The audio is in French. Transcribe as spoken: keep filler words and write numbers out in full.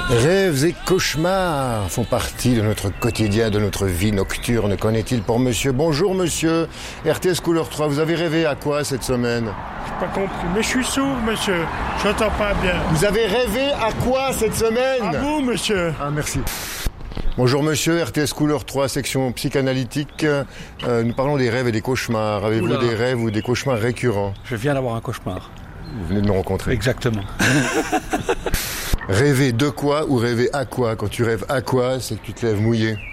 Rêves et cauchemars font partie de notre quotidien, de notre vie nocturne. Qu'en est-il pour monsieur? Bonjour monsieur, R T S Couleur trois, vous avez rêvé à quoi cette semaine? J'ai pas compris, mais je suis sourd monsieur, j'entends pas bien. Vous avez rêvé à quoi cette semaine? À vous monsieur. Ah merci. Bonjour monsieur, R T S Couleur trois, section psychanalytique. Euh, nous parlons des rêves et des cauchemars. Avez-vous Oula. des rêves ou des cauchemars récurrents? Je viens d'avoir un cauchemar. Vous venez de nous rencontrer. Exactement. Rêver de quoi ou rêver à quoi? Quand tu rêves à quoi, c'est que tu te lèves mouillé.